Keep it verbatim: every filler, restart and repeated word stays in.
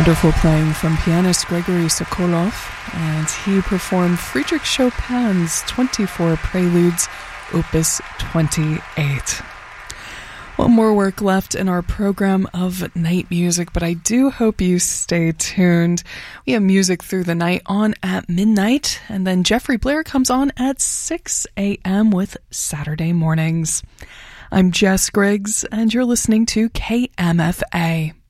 Wonderful playing from pianist Gregory Sokolov, and he performed Friedrich Chopin's twenty-four Preludes, Opus twenty-eight. One more work left in our program of night music, but I do hope you stay tuned. We have music through the night on at midnight, and then Jeffrey Blair comes on at six a.m. with Saturday Mornings. I'm Jess Griggs, and you're listening to K M F A.